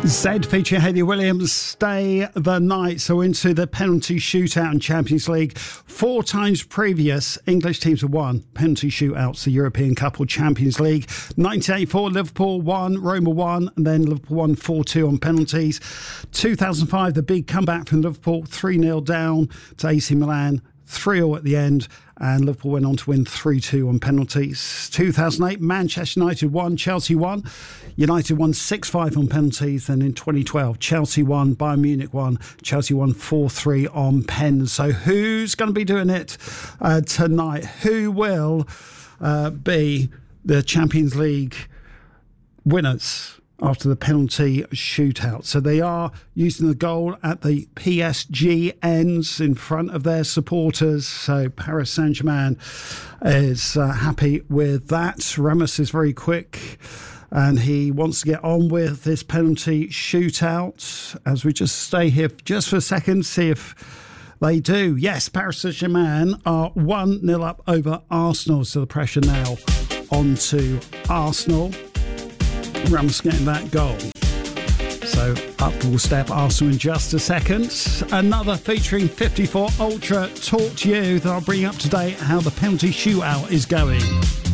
Zed featuring Hayley Williams, Stay the Night. So into the penalty shootout in Champions League. 4 times previous, English teams have won penalty shootouts, the European Cup or Champions League. 1984, Liverpool won, Roma won, and then Liverpool won 4-2 on penalties. 2005, the big comeback from Liverpool, 3-0 down to AC Milan. 3-0 at the end, and Liverpool went on to win 3-2 on penalties. 2008, Manchester United won, Chelsea won. United won 6-5 on penalties. And in 2012, Chelsea won, Bayern Munich won. Chelsea won 4-3 on pens. So who's going to be doing it tonight? Who will be the Champions League winners after the penalty shootout? So they are using the goal at the PSG ends in front of their supporters. So Paris Saint-Germain is happy with that. Ramos is very quick and he wants to get on with this penalty shootout. As we just stay here just for a second, see if they do. Yes, Paris Saint-Germain are 1-0 up over Arsenal. So the pressure now onto Arsenal. Ramos getting that goal. So up will step Arsenal in just a second. Another featuring 54 Ultra Talk to You that I'll bring up to date how the penalty shootout is going.